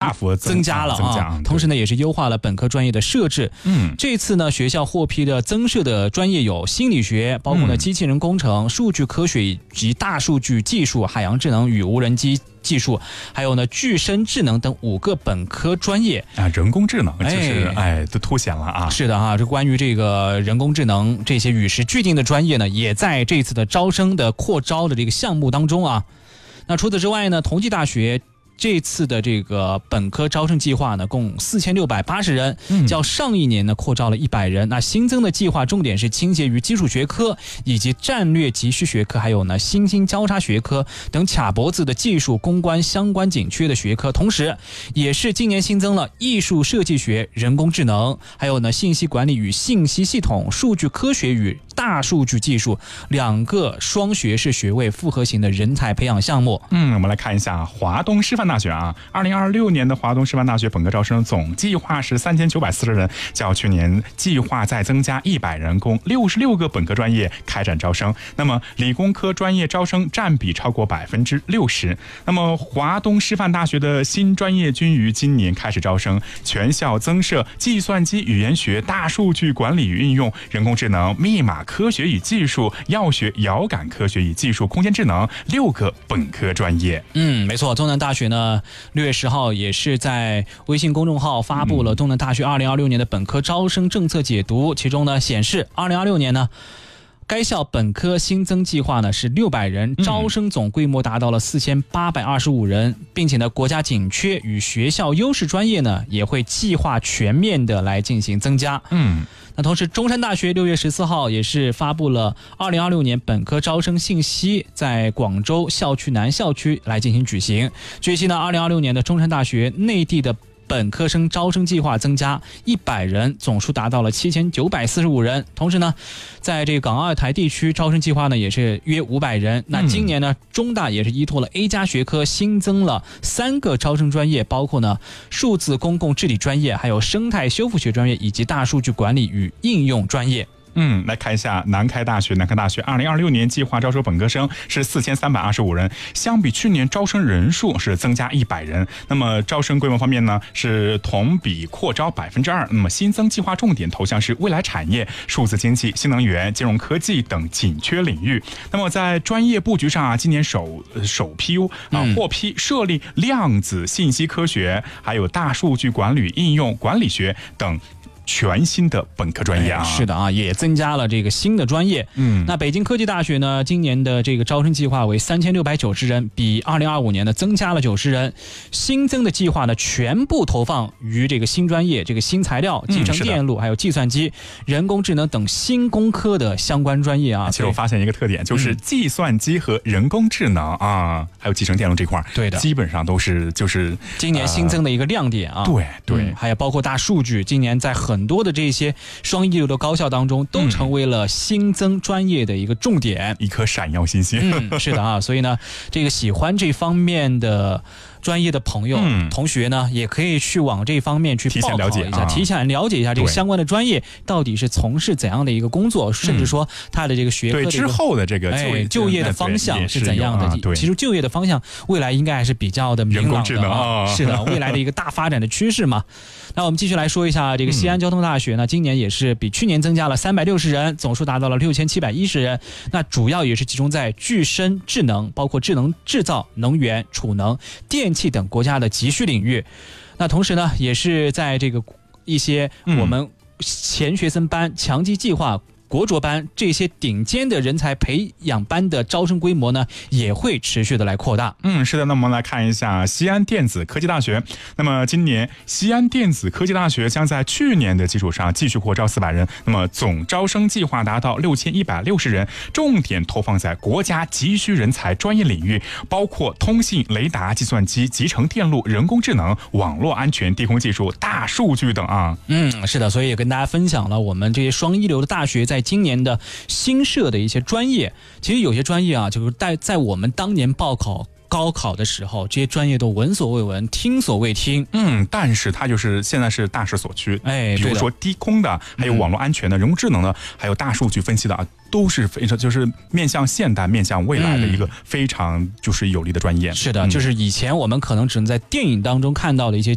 大幅增加了啊。同时呢，也是优化了本科专业的设置。这次呢，学校获批的增设的专业有心理学，包括呢机器人工程、数据科学以及大数据技术、海洋智能与无人机技术，还有呢具身智能等5个本科专业啊。人工智能就是都凸显了啊。 是的啊，这关于这个人工智能这些与时俱进的专业呢，也在这次的招生的扩招的这个项目当中啊。那除此之外呢，同济大学这次的这个本科招生计划呢，共4680人，较上一年呢扩招了100人。那新增的计划重点是倾斜于基础学科以及战略急需学科，还有呢新兴交叉学科等卡脖子的技术公关相关紧缺的学科。同时，也是今年新增了艺术设计学、人工智能，还有呢信息管理与信息系统、数据科学与大数据技术2个双学士学位复合型的人才培养项目。 我们来看一下华东师范大学啊，2026年的华东师范大学本科招生总计划是3940人，较去年计划再增加100人，共66个本科专业开展招生。那么理工科专业招生占比超过60%。那么华东师范大学的新专业均于今年开始招生，全校增设计算机语言学、大数据管理与运用、人工智能、密码科学与技术、药学、遥感科学与技术、空间智能6个本科专业。 没错，东南大学呢6月10号也是在微信公众号发布了东南大学2026年的本科招生政策解读，其中呢显示2026年呢该校本科新增计划呢是600人，招生总规模达到了4825人，并且呢国家紧缺与学校优势专业呢也会计划全面的来进行增加。那同时中山大学6月14号也是发布了2026年本科招生信息，在广州校区南校区来进行举行。据悉呢2026年的中山大学内地的本科生招生计划增加100人，总数达到了7945人。同时呢，在这个港澳台地区招生计划呢也是约500人。那今年呢，中大也是依托了 A 加学科新增了3个招生专业，包括呢数字公共治理专业，还有生态修复学专业以及大数据管理与应用专业。 来看一下南开大学2026年计划招收本科生是4325人，相比去年招生人数是增加100人。那么招生规模方面呢，是同比扩招2%。那么新增计划重点投向是未来产业、数字经济、新能源、金融科技等紧缺领域。那么在专业布局上啊，今年首批获批设立量子信息科学，还有大数据管理应用管理学等全新的本科专业啊。 是的啊，也增加了这个新的专业。那北京科技大学呢，今年的这个招生计划为3690人，比2025年呢增加了90人。新增的计划呢，全部投放于这个新专业，这个新材料、集成电路、还有计算机、人工智能等新工科的相关专业啊。 其实我发现一个特点，就是计算机和人工智能啊，还有集成电路这块， 对的， 基本上都是就是今年新增的一个亮点啊。 对， 还有包括大数据，今年在很多的这些双一流的高校当中都成为了新增专业的一个重点， 一颗闪耀星星。 是的啊，所以呢，这个喜欢这方面的专业的朋友、同学呢，也可以去往这方面去报考一下，提前了解一下这个相关的专业到底是从事怎样的一个工作，甚至说他的这个学科的之后的这个就业的方向是怎样的。其实就业的方向未来应该还是比较的明朗的啊。是的，未来的一个大发展的趋势嘛。那我们继续来说一下这个西安交通大学呢，今年也是比去年增加了360人，总数达到了6710人。那主要也是集中在具身智能，包括智能制造、能源、储能、电气等国家的急需领域。那同时呢，也是在这个一些我们前学生班、强基计划、国卓班这些顶尖的人才培养班的招生规模呢，也会持续的来扩大。 是的，那我们来看一下西安电子科技大学。那么今年西安电子科技大学将在去年的基础上继续扩招400人，那么总招生计划达到6160人，重点投放在国家急需人才专业领域，包括通信、雷达、计算机、集成电路、人工智能、网络安全、地空技术、大数据等啊。 是的，所以也跟大家分享了我们这些双一流的大学在今年的新设的一些专业。其实有些专业啊，就是在我们当年报考高考的时候，这些专业都闻所未闻、听所未听。 但是它就是现在是大势所趋。比如说低空的，还有网络安全的、人工智能的，还有大数据分析的啊，都是非常就是面向现代、面向未来的一个非常就是有利的专业。 是的，就是以前我们可能只能在电影当中看到的一些